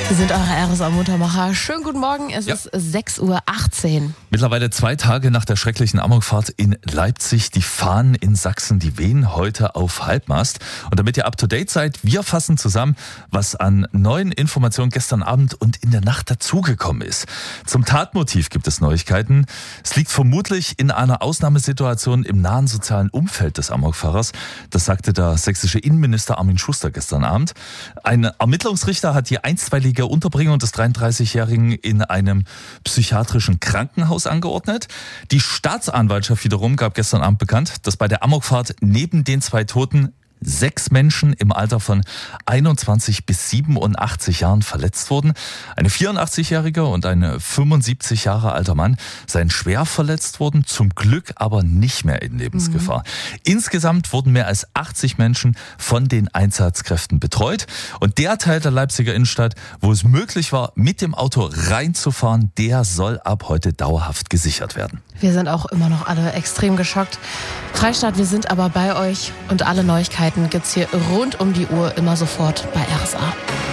Sie sind eure RSA-Muntermacher. Schönen guten Morgen, es ist 6:18 Uhr. Mittlerweile 2 Tage nach der schrecklichen Amokfahrt in Leipzig. Die Fahnen in Sachsen, die wehen heute auf Halbmast. Und damit ihr up-to-date seid, wir fassen zusammen, was an neuen Informationen gestern Abend und in der Nacht dazugekommen ist. Zum Tatmotiv gibt es Neuigkeiten. Es liegt vermutlich in einer Ausnahmesituation im nahen sozialen Umfeld des Amokfahrers. Das sagte der sächsische Innenminister Armin Schuster gestern Abend. Ein Ermittlungsrichter hat die einstweilige Unterbringung des 33-Jährigen in einem psychiatrischen Krankenhaus angeordnet. Die Staatsanwaltschaft wiederum gab gestern Abend bekannt, dass bei der Amokfahrt neben den 2 Toten 6 Menschen im Alter von 21 bis 87 Jahren verletzt wurden. Eine 84-jährige und ein 75 Jahre alter Mann seien schwer verletzt worden, zum Glück aber nicht mehr in Lebensgefahr. Insgesamt wurden mehr als 80 Menschen von den Einsatzkräften betreut. Und der Teil der Leipziger Innenstadt, wo es möglich war, mit dem Auto reinzufahren, der soll ab heute dauerhaft gesichert werden. Wir sind auch immer noch alle extrem geschockt. Freistaat, wir sind aber bei euch und alle Neuigkeiten gibt's hier rund um die Uhr immer sofort bei RSA.